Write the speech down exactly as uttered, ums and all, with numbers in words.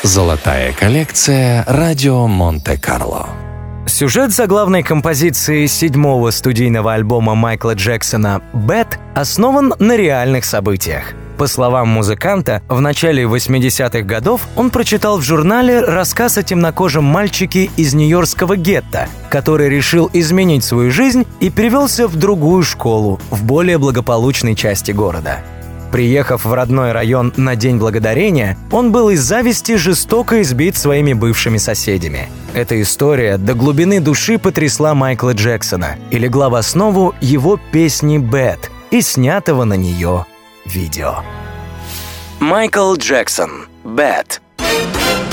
Золотая коллекция «Радио Монте-Карло». Сюжет заглавной композиции седьмого студийного альбома Майкла Джексона «Bad» основан на реальных событиях. По словам музыканта, в начале восьмидесятых годов он прочитал в журнале рассказ о темнокожем мальчике из нью-йоркского гетто, который решил изменить свою жизнь и перевелся в другую школу, в более благополучной части города. Приехав в родной район на День Благодарения, он был из зависти жестоко избит своими бывшими соседями. Эта история до глубины души потрясла Майкла Джексона и легла в основу его песни «Bad» и снятого на нее видео. Майкл Джексон, «Bad».